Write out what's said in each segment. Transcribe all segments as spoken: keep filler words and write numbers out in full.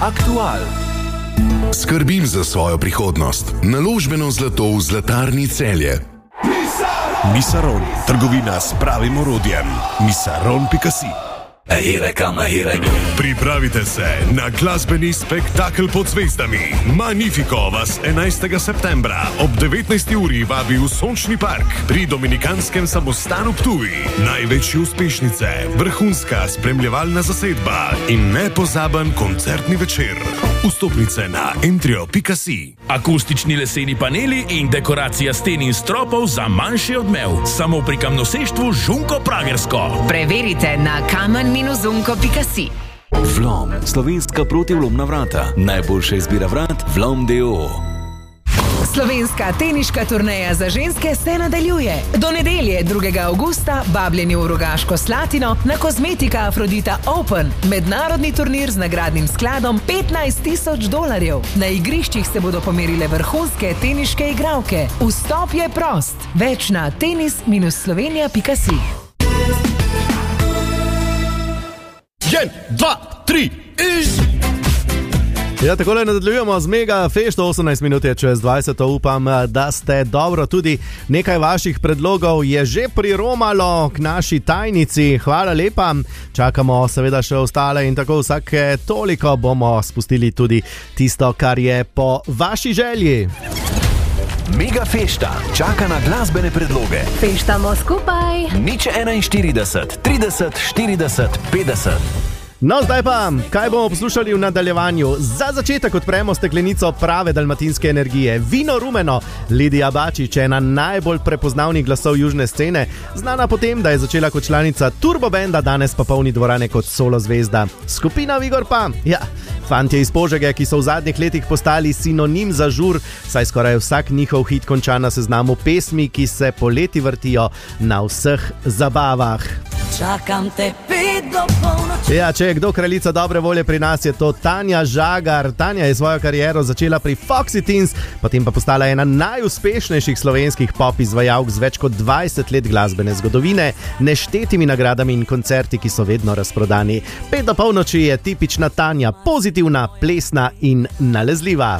Aktual. Skrbim za svojo prihodnost. Naložbeno zlato v Zlatarni Celje. Misaron, trgovina s pravim orodjem. misaron pika si. Pripravite se na glasbeni spektakel pod zvezdami. Magnifico vas enajstega septembra ob devetnajsti uri vabi v Sončni park pri Dominikanskem samostanu Ptuj. Največje uspešnice, vrhunska spremljevalna zasedba in nepozaben koncertni večer. Vstopnice na entrio pika si. Akustični leseni paneli in dekoracija sten in stropov za manjši odmev. Samo pri kamnoseštvu Žunko Pragersko. Preverite na kamen zunko pika si. Vlom, slovenska protivlomna vrata. Najboljša izbira vrat, Vlom d o o. Slovenska teniška turneja za ženske se nadaljuje. Do nedelje drugega avgusta vabljenje v Rogaško Slatino na Kozmetika Afrodita Open, mednarodni turnir z nagradnim skladom petnajst tisoč dolarjev. Na igriščih se bodo pomerile vrhunske teniške igralke. Vstop je prost. Več na tenis slovenija pika si. En, dva, tri, iz! Ja, takole nadaljujemo z Mega Fešto, osemnajst minut je čez dvajset, upam, da ste dobro. Tudi nekaj vaših predlogov je že priromalo k naši tajnici. Hvala lepa. Čakamo seveda še ostale in tako vsake toliko bomo spustili tudi tisto, kar je po vaši želji. Mega Fešta čaka na glasbene predloge. Feštamo skupaj. Nič enainštirideset, trideset, štirideset, petdeset. No, zdaj pa, kaj bomo poslušali v nadaljevanju? Za začetek odpremo steklenico prave dalmatinske energije. Vino rumeno. Lidija Bačič, ena najbolj prepoznavnih glasov južne scene, znana potem, da je začela kot članica Turbo Benda, danes pa polni dvorane kot solo zvezda. Skupina Vigor pa, ja, fantje iz Požege, ki so v zadnjih letih postali sinonim za žur, saj skoraj vsak njihov hit konča na seznamu pesmi, ki se poleti vrtijo na vseh zabavah. Čakam te pet do polnoči. Ja, če je kdo kraljica dobre volje pri nas, je to Tanja Žagar. Tanja je svojo kariero začela pri Foxy Teens, potem pa postala ena najuspešnejših slovenskih pop izvajalk z več kot dvajset let glasbene zgodovine, neštetimi nagradami in koncerti, ki so vedno razprodani. Pet do polnoči je tipična Tanja, pozitivna, plesna in nalezljiva.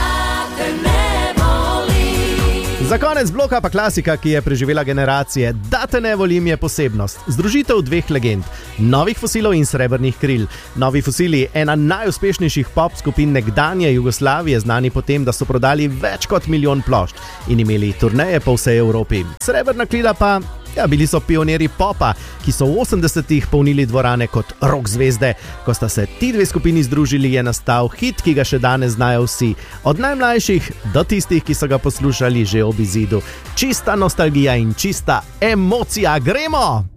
Za konec bloka pa klasika, ki je preživela generacije. Da te ne volim je posebnost. Združitev dveh legend, Novih fosilov in Srebrnih kril. Novi fosili, ena najuspešnejših pop skupin nekdanje Jugoslavije, znani po tem, da so prodali več kot milijon plošč in imeli turneje po vsej Evropi. Srebrna krila pa, ja, bili so pionirji popa, ki so v osemdesetih polnili dvorane kot rock zvezde. Ko sta se ti dve skupini združili, je nastal hit, ki ga še danes znajo vsi. Od najmlajših do tistih, ki so ga poslušali že ob izidu. Čista nostalgija in čista emocija. Gremo!